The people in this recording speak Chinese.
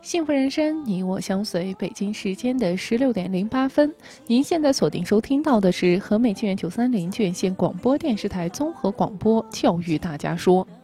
幸福人生，你我相随。北京时间的16:08，您现在锁定收听到的是和美清源930卷县广播电视台综合广播《教育大家说》。